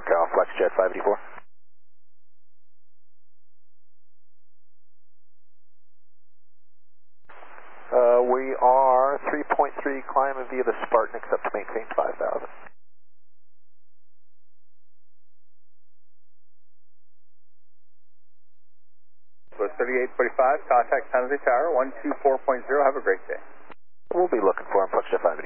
NorCal, FlexJet 584. We are 3.3 climbing via the Spartan, except to maintain 5,000. So 3845, contact San Jose Tower, 124.0. Have a great day. We'll be looking for him, FlexJet 584.